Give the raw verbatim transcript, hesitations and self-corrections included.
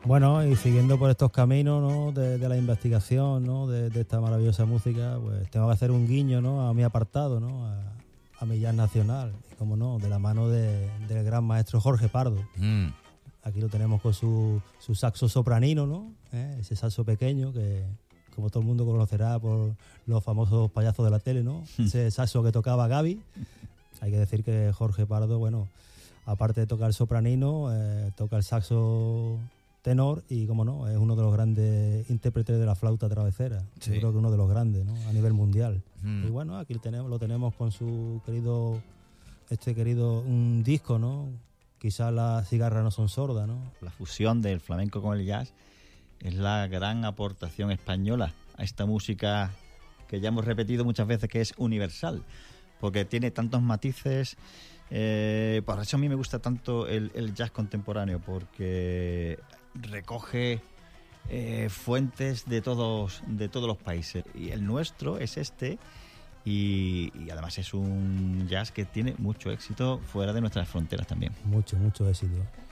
Bueno, y siguiendo por estos caminos, ¿no? de, de la investigación, ¿no? de, de esta maravillosa música, pues tengo que hacer un guiño, ¿no? a mi apartado, ¿no? a, a mi jazz nacional, y como no, de la mano de, del gran maestro Jorge Pardo. Mm. Aquí lo tenemos con su, su saxo sopranino, ¿no? ¿Eh? Ese saxo pequeño que, como todo el mundo conocerá por los famosos payasos de la tele, ¿no? Ese saxo que tocaba Gaby. Hay que decir que Jorge Pardo, bueno, aparte de tocar el sopranino, eh, toca el saxo tenor y, como no, es uno de los grandes intérpretes de la flauta travesera. Sí. Yo creo que uno de los grandes, ¿no? A nivel mundial. Mm. Y bueno, aquí lo tenemos, lo tenemos con su querido, este querido un disco, ¿no? Quizás las cigarras no son sordas, ¿no? La fusión del flamenco con el jazz es la gran aportación española a esta música que ya hemos repetido muchas veces que es universal, porque tiene tantos matices. Eh, por eso a mí me gusta tanto el, el jazz contemporáneo, porque recoge eh, fuentes de todos, de todos los países. Y el nuestro es este, y, y además es un jazz que tiene mucho éxito fuera de nuestras fronteras también. Mucho, mucho éxito.